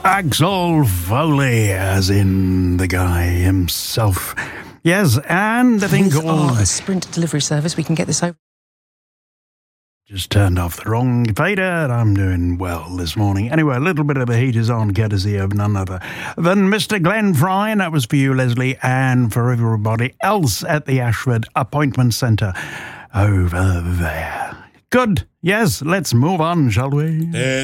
Axel Foley, as in the guy himself. Yes, and the thing called... a Sprint delivery service, we can get this over. Just turned off the wrong fader. I'm doing well this morning. Anyway, a little bit of the heat is on, courtesy of none other than Mr. Glenn Fry. And that was for you, Leslie, and for everybody else at the Ashford Appointment Centre over there. Good. Yes, let's move on, shall we?